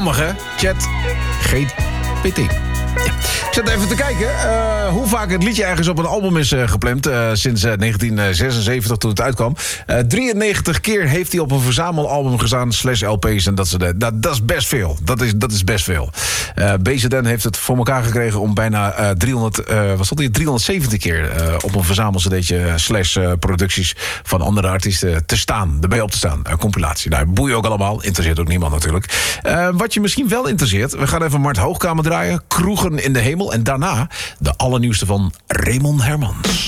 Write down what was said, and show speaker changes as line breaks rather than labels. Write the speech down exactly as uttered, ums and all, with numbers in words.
Handig, hè? Chat G P T. Ja. Ik zat even te kijken uh, hoe vaak het liedje ergens op een album is uh, gepland. Uh, sinds uh, negentien zesenzeventig, toen het uitkwam. Uh, drieënnegentig keer heeft hij op een verzamelalbum gestaan, slash L P's. En dat, ze de, dat, dat is best veel. Dat is, dat is best veel. Uh, B Z N heeft het voor elkaar gekregen om bijna uh, driehonderd, uh, wat stond hier, driehonderdzeventig keer uh, op een verzamelcd'tje slash uh, producties van andere artiesten te staan. Erbij op te staan. Uh, compilatie. Nou, boeien ook allemaal. Interesseert ook niemand natuurlijk. Uh, wat je misschien wel interesseert. We gaan even Mart Hoogkamer draaien. Kroegen in de hemel. En daarna de allernieuwste van Raymond Hermans.